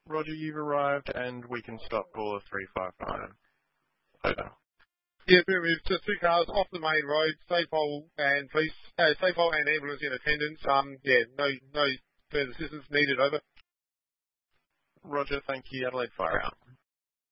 Roger, you've arrived, and we can stop caller 359. Over. Yeah, we've just 2 cars off the main road, Safepole and Safepole and ambulance in attendance. No further assistance needed. Over. Roger, thank you. Adelaide Fire out.